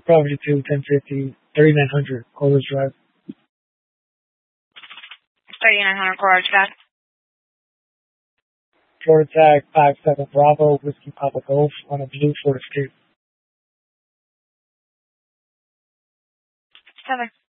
property to 1050, 3900 Colas Drive. 3900 Colas Drive. Florida tag 57 Bravo, Whiskey Papa Golf on a blue Ford Escape. 7.